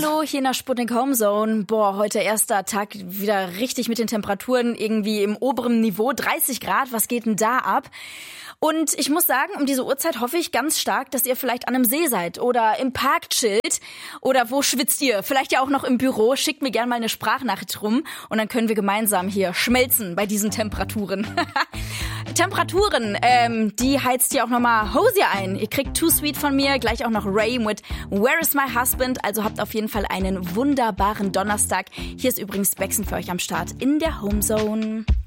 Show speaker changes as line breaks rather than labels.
Hallo, hier in der Sputnik Homezone. Boah, heute erster Tag wieder richtig mit den Temperaturen irgendwie im oberen Niveau. 30 Grad, was geht denn da ab? Und ich muss sagen, um diese Uhrzeit hoffe ich ganz stark, dass ihr vielleicht an einem See seid oder im Park chillt. Oder wo schwitzt ihr? Vielleicht ja auch noch im Büro. Schickt mir gerne mal eine Sprachnachricht rum und dann können wir gemeinsam hier schmelzen bei diesen Temperaturen. Temperaturen, die heizt hier auch nochmal Hosier ein. Ihr kriegt Too Sweet von mir, gleich auch noch Ray mit Where is my husband? Also habt auf jeden Fall einen wunderbaren Donnerstag. Hier ist übrigens Bexen für euch am Start in der Homezone.